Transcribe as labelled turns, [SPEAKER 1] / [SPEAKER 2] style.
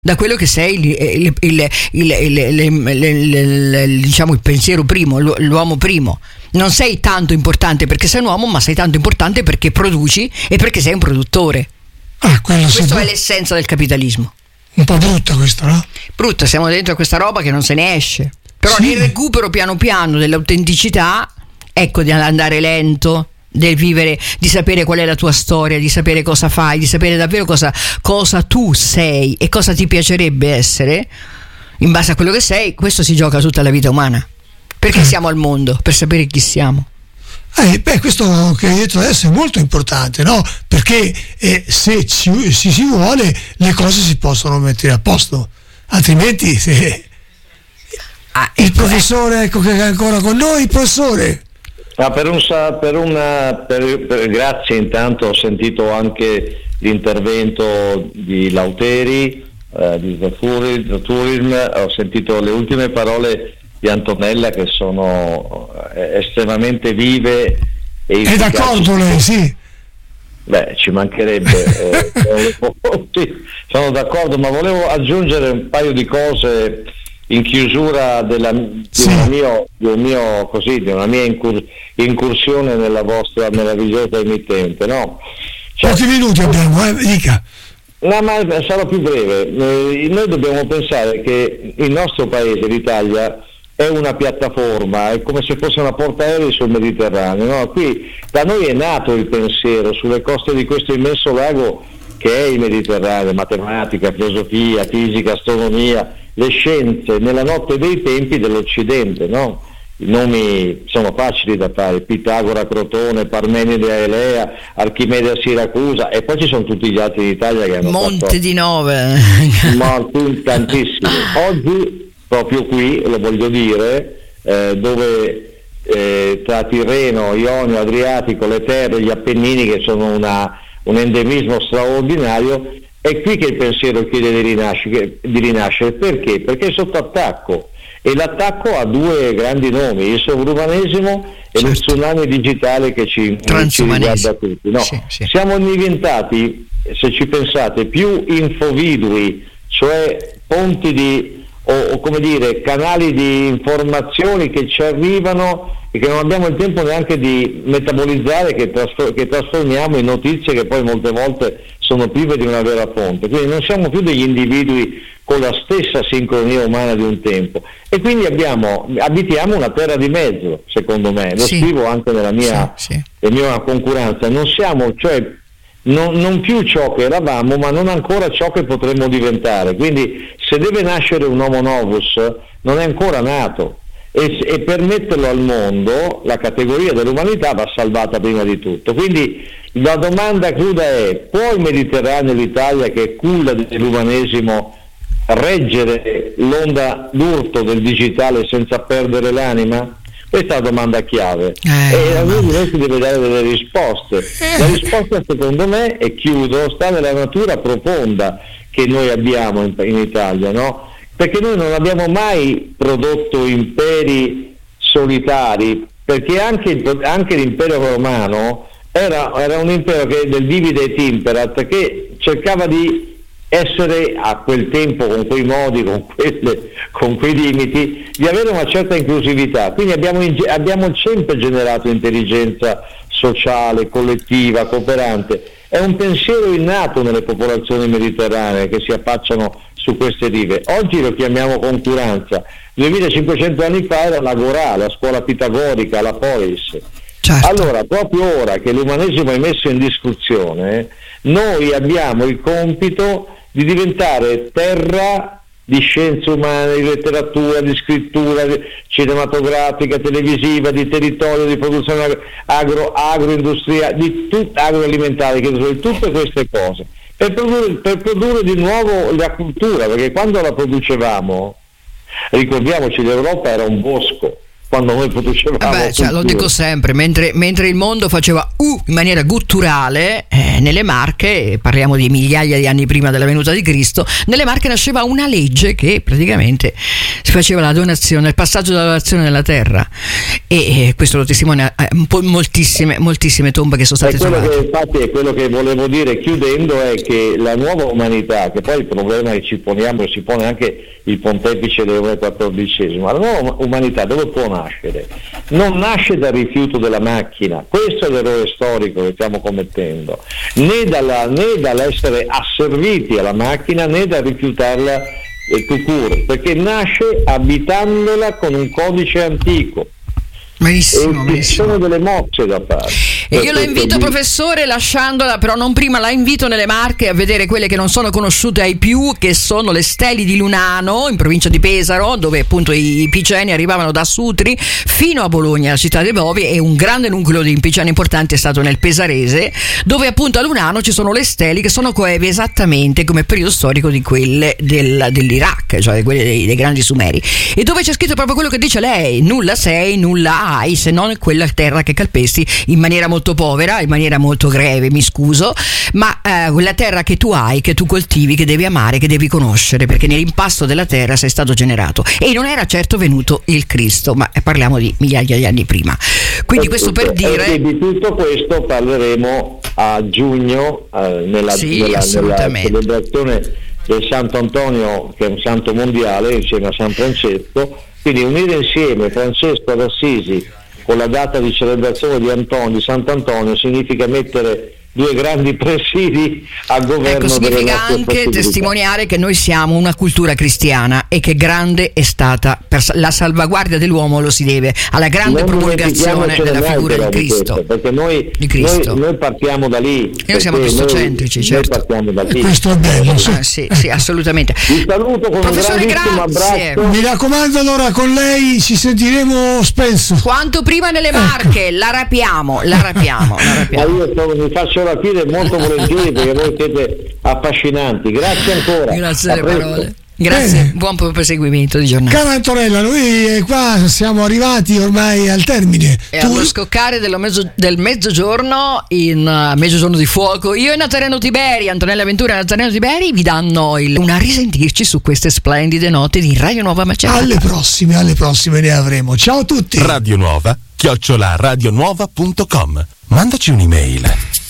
[SPEAKER 1] da quello che sei diciamo il pensiero primo, l'uomo primo. Non sei tanto importante perché sei un uomo, ma sei tanto importante perché produci e perché sei un produttore. Questo è l'essenza del capitalismo.
[SPEAKER 2] Un po' brutta questo, no?
[SPEAKER 1] Brutta, siamo dentro a questa roba che non se ne esce. Però nel recupero piano piano dell'autenticità, ecco, di andare lento, del vivere, di sapere qual è la tua storia, di sapere cosa fai, di sapere davvero cosa tu sei e cosa ti piacerebbe essere in base a quello che sei. Questo si gioca tutta la vita umana. Perché siamo al mondo? Per sapere chi siamo.
[SPEAKER 2] Questo che hai detto adesso è molto importante, no? Perché se si vuole, le cose si possono mettere a posto, altrimenti il professore, ecco che è ancora con noi, professore.
[SPEAKER 3] Grazie, intanto ho sentito anche l'intervento di Lauteri, di The Tourism, ho sentito le ultime parole di Antonella che sono estremamente vive e
[SPEAKER 2] è d'accordo lei, sì?
[SPEAKER 3] Beh, ci mancherebbe. Sono d'accordo, ma volevo aggiungere un paio di cose in chiusura di una mia incursione nella vostra meravigliosa emittente, no?
[SPEAKER 2] Pochi minuti abbiamo, dica.
[SPEAKER 3] No, ma sarò più breve. Noi dobbiamo pensare che il nostro paese, l'Italia, è una piattaforma, è come se fosse una portaerei sul Mediterraneo, no? Qui da noi è nato il pensiero sulle coste di questo immenso lago che è il Mediterraneo, matematica, filosofia, fisica, astronomia, le scienze nella notte dei tempi dell'Occidente, no? I nomi sono facili da fare: Pitagora, Crotone, Parmenide, Elea, Archimede a Siracusa, e poi ci sono tutti gli altri d'Italia che hanno
[SPEAKER 1] Monte di Nove,
[SPEAKER 3] tantissimi. Oggi proprio qui, lo voglio dire, dove tra Tirreno, Ionio, Adriatico, le terre, gli Appennini, che sono un endemismo straordinario, è qui che il pensiero chiede di rinascere. Perché? Perché è sotto attacco, e l'attacco ha due grandi nomi: il sovrumanesimo e lo tsunami digitale che ci riguarda tutti, no? Sì. Siamo diventati, se ci pensate, più infovidui, cioè ponti o come dire, canali di informazioni che ci arrivano e che non abbiamo il tempo neanche di metabolizzare, che trasformiamo in notizie che poi molte volte sono prive di una vera fonte. Quindi non siamo più degli individui con la stessa sincronia umana di un tempo, e quindi abitiamo una terra di mezzo, secondo me. Lo scrivo anche nella mia concuranza. Non siamo, cioè, non più ciò che eravamo, ma non ancora ciò che potremmo diventare. Quindi se deve nascere un homo novus, non è ancora nato, e per metterlo al mondo la categoria dell'umanità va salvata prima di tutto. Quindi la domanda cruda è: può il Mediterraneo, l'Italia che è culla dell'umanesimo, reggere l'onda d'urto del digitale senza perdere l'anima? Questa è la domanda chiave, e a noi si deve dare delle risposte. La risposta, secondo me, e chiudo, sta nella natura profonda che noi abbiamo in Italia, no? Perché noi non abbiamo mai prodotto imperi solitari, perché anche l'impero romano era un impero del divide et imperat, che cercava di essere, a quel tempo, con quei modi, con quei limiti, di avere una certa inclusività. Quindi abbiamo sempre generato intelligenza sociale, collettiva, cooperante. È un pensiero innato nelle popolazioni mediterranee che si affacciano su queste rive. Oggi lo chiamiamo concuranza. 2500 anni fa era l'agorà, la scuola pitagorica, la polis. Certo. Allora, proprio ora che l'umanesimo è messo in discussione, noi abbiamo il compito di diventare terra di scienze umane, di letteratura, di scrittura, cinematografica, televisiva, di territorio, di produzione agroindustriale, agroalimentare, di tutte queste cose, per produrre di nuovo la cultura, perché quando la producevamo, ricordiamoci, l'Europa era un bosco, quando noi producevamo.
[SPEAKER 1] Lo dico sempre, mentre il mondo faceva in maniera gutturale, nelle Marche, parliamo di migliaia di anni prima della venuta di Cristo, nelle Marche nasceva una legge che praticamente si faceva la donazione, il passaggio della donazione nella terra, e questo lo testimonia un po' moltissime tombe che sono state trovate.
[SPEAKER 3] Infatti è quello che volevo dire chiudendo, è che la nuova umanità, che poi il problema che ci poniamo, si pone anche il pontefice Leone XIV, la nuova umanità dove può nascere? Non nasce dal rifiuto della macchina, questo è l'errore storico che stiamo commettendo, né dall'essere asserviti alla macchina, né dal rifiutarla tout court, perché nasce abitandola con un codice antico.
[SPEAKER 1] Benissimo.
[SPEAKER 3] Ci sono delle mosse da fare.
[SPEAKER 1] E io la invito, professore, lasciandola, però non prima, la invito nelle Marche a vedere quelle che non sono conosciute ai più, che sono le steli di Lunano, in provincia di Pesaro, dove appunto i piceni arrivavano da Sutri fino a Bologna, la città dei Bovi, e un grande nucleo di piceni importanti è stato nel Pesarese, dove appunto a Lunano ci sono le steli che sono coeve esattamente come periodo storico di quelle dell'Iraq, cioè quelle dei grandi sumeri, e dove c'è scritto proprio quello che dice lei: nulla sei, nulla hai, se non quella terra che calpesti in maniera molto povera, in maniera molto greve, mi scuso, ma quella terra che tu hai, che tu coltivi, che devi amare, che devi conoscere, perché nell'impasto della terra sei stato generato. E non era certo venuto il Cristo, ma parliamo di migliaia di anni prima. Quindi questo per dire...
[SPEAKER 3] E di tutto questo parleremo a giugno nella celebrazione del Santo Antonio, che è un santo mondiale insieme a San Francesco. Quindi unire insieme Francesco d'Assisi con la data di celebrazione di Sant'Antonio significa mettere due grandi presidi al governo.
[SPEAKER 1] Significa anche testimoniare che noi siamo una cultura cristiana e che grande è stata la salvaguardia dell'uomo, lo si deve alla grande promulgazione della figura di Cristo,
[SPEAKER 3] perché noi partiamo da lì,
[SPEAKER 1] e noi siamo cristocentrici, certo.
[SPEAKER 3] Noi partiamo da lì.
[SPEAKER 2] Questo è bello,
[SPEAKER 1] sì, assolutamente.
[SPEAKER 3] Vi saluto con
[SPEAKER 1] professore,
[SPEAKER 3] un grandissimo abbraccio.
[SPEAKER 2] Mi raccomando, allora con lei ci sentiremo spesso,
[SPEAKER 1] quanto prima nelle Marche. La rapiamo.
[SPEAKER 3] Ma io mi faccio rapire molto volentieri, perché voi siete affascinanti. Grazie ancora.
[SPEAKER 1] Grazie alle parole. Grazie, buon proseguimento di giornata.
[SPEAKER 2] Cara Antonella, noi qua siamo arrivati ormai al termine.
[SPEAKER 1] E allo scoccare del mezzogiorno, in Mezzogiorno di Fuoco, io e Natalino Tiberi, Antonella Ventura e Natalino Tiberi vi danno una risentirci su queste splendide note di Radio Nuova Macerata.
[SPEAKER 2] Alle prossime ne avremo. Ciao a tutti.
[SPEAKER 4] Radio Nuova @radionuova.com. Mandaci un'email.